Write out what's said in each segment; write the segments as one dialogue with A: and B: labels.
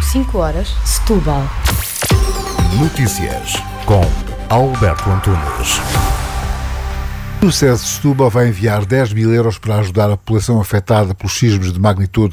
A: 5h, Setúbal.
B: Notícias com Alberto Antunes.
C: O Diocese de Setúbal vai enviar 10 mil euros para ajudar a população afetada pelos sismos de magnitude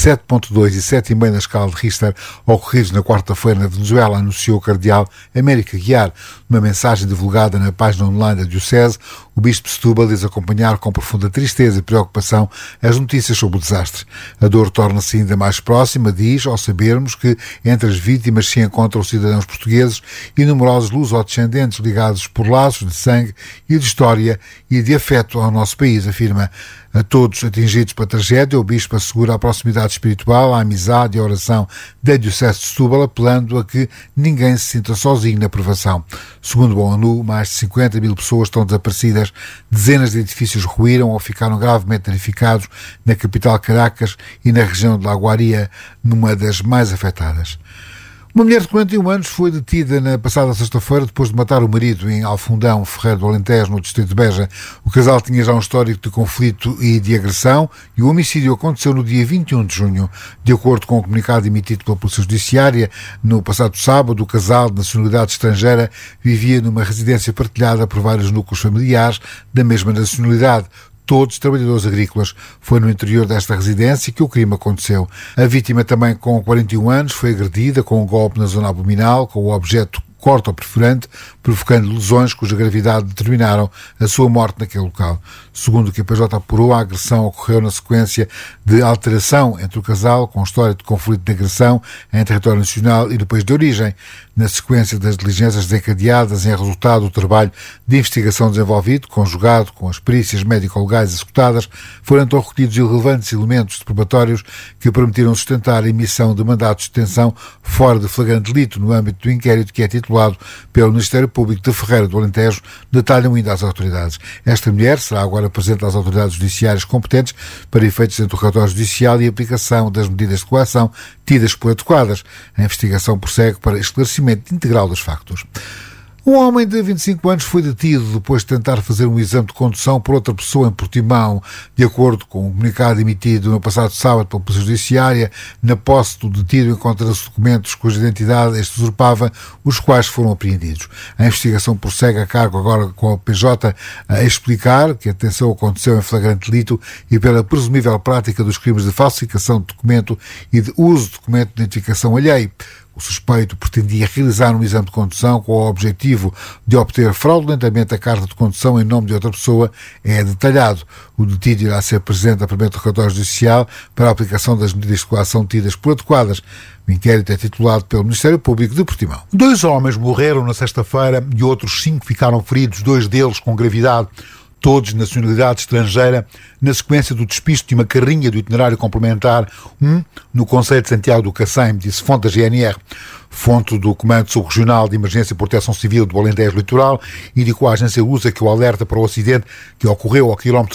C: 7.2 e 7,5 na escala de Richter ocorridos na quarta-feira na Venezuela, anunciou o cardeal Américo Aguiar. Numa mensagem divulgada na página online da Diocese, o Bispo de Setúbal diz acompanhar com profunda tristeza e preocupação as notícias sobre o desastre. A dor torna-se ainda mais próxima, diz, ao sabermos que entre as vítimas se encontram cidadãos portugueses e numerosos lusodescendentes ligados por laços de sangue e de história e de afeto ao nosso país, afirma. A todos atingidos pela tragédia, o Bispo assegura a proximidade espiritual, a amizade e a oração da Diocese de Setúbal, apelando a que ninguém se sinta sozinho na provação. Segundo o ONU, mais de 50 mil pessoas estão desaparecidas, dezenas de edifícios ruíram ou ficaram gravemente danificados na capital Caracas e na região de Laguaria, numa das mais afetadas. Uma mulher de 41 anos foi detida na passada sexta-feira depois de matar o marido em Alfundão, Ferreira do Alentejo, no distrito de Beja. O casal tinha já um histórico de conflito e de agressão e o homicídio aconteceu no dia 21 de junho. De acordo com o comunicado emitido pela Polícia Judiciária, no passado sábado, o casal de nacionalidade estrangeira vivia numa residência partilhada por vários núcleos familiares da mesma nacionalidade, todos trabalhadores agrícolas. Foi no interior desta residência que o crime aconteceu. A vítima, também com 41 anos, foi agredida com um golpe na zona abdominal, com o objeto corta ou perfurante, provocando lesões cuja gravidade determinaram a sua morte naquele local. Segundo o que a PJ apurou, a agressão ocorreu na sequência de alteração entre o casal, com história de conflito de agressão em território nacional e depois de origem. Na sequência das diligências desencadeadas em resultado do trabalho de investigação desenvolvido, conjugado com as perícias médico-legais executadas, foram então recolhidos relevantes elementos probatórios que permitiram sustentar a emissão de mandatos de detenção fora de flagrante delito no âmbito do inquérito que é titulado pelo Ministério Público de Ferreira do Alentejo, detalham ainda as autoridades. Esta mulher será agora apresentada às autoridades judiciárias competentes para efeitos de interrogatório judicial e aplicação das medidas de coação tidas por adequadas. A investigação prossegue para esclarecimento integral dos factos. Um homem de 25 anos foi detido depois de tentar fazer um exame de condução por outra pessoa em Portimão. De acordo com um comunicado emitido no passado sábado pela Polícia Judiciária, na posse do detido encontram-se documentos cuja identidade este usurpava, os quais foram apreendidos. A investigação prossegue a cargo agora com a PJ a explicar que a detenção aconteceu em flagrante delito e pela presumível prática dos crimes de falsificação de documento e de uso de documento de identificação alheio. O suspeito pretendia realizar um exame de condução com o objetivo de obter fraudulentamente a carta de condução em nome de outra pessoa. É detalhado. O detido irá ser presente a primeiro interrogatório judicial para a aplicação das medidas de coação tidas por adequadas. O inquérito é titulado pelo Ministério Público de Portimão. 2 homens morreram na sexta-feira e outros 5 ficaram feridos, 2 deles com gravidade, todos de nacionalidade estrangeira, na sequência do despiste de uma carrinha do itinerário complementar, no concelho de Santiago do Cacém, disse fonte da GNR. Fonte do Comando Subregional de Emergência e Proteção Civil do Alentejo Litoral indicou à agência Lusa que o alerta para o acidente que ocorreu ao quilómetro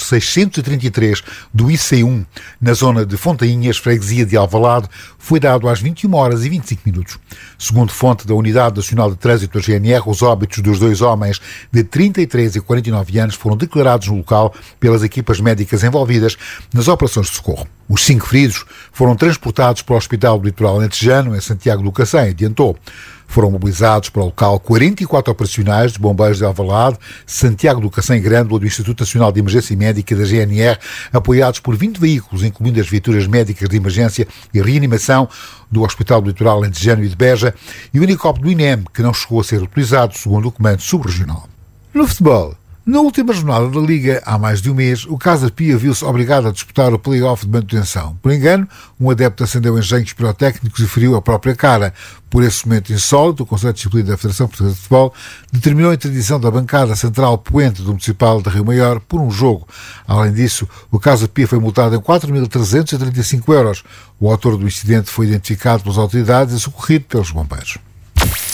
C: 633 do IC1, na zona de Fontainhas, freguesia de Alvalade, foi dado às 21h25. Segundo fonte da Unidade Nacional de Trânsito da GNR, os óbitos dos 2 homens de 33 e 49 anos foram declarados no local pelas equipas médicas envolvidas nas operações de socorro. Os 5 feridos foram transportados para o Hospital do Litoral Alentejano, em Santiago do Cacém, adiantou. Foram mobilizados para o local 44 operacionais de bombeiros de Alvalade, Santiago do Cacém Grândola, do Instituto Nacional de Emergência Médica da GNR, apoiados por 20 veículos, incluindo as viaturas médicas de emergência e reanimação do Hospital do Litoral Alentejano e de Beja, e o helicóptero do INEM, que não chegou a ser utilizado, segundo o Comando Subregional. No futebol, na última jornada da Liga, há mais de um mês, o Casa Pia viu-se obrigado a disputar o play-off de manutenção. Por engano, um adepto acendeu engenhos pirotécnicos e feriu a própria cara. Por esse momento insólito, o Conselho de Disciplina da Federação Portuguesa de Futebol determinou a interdição da bancada central poente do Municipal de Rio Maior por um jogo. Além disso, o Casa Pia foi multado em 4.335 euros. O autor do incidente foi identificado pelas autoridades e socorrido pelos bombeiros.